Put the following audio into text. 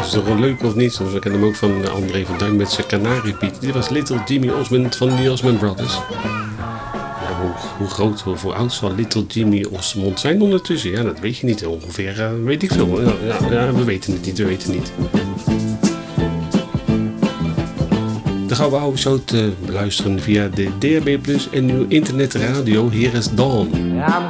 Is het toch leuk of niet? We kennen hem ook van André van Duin met zijn Kanariepiet. Dit was Little Jimmy Osmond van de Osmond Brothers. Ja, hoe groot of hoe oud zal Little Jimmy Osmond zijn ondertussen? Ja, dat weet je niet. Ongeveer weet ik veel. Ja, we weten het niet. De Gouden Oude Show te beluisteren via de DHB Plus en uw internetradio. Hier is Dawn. I'm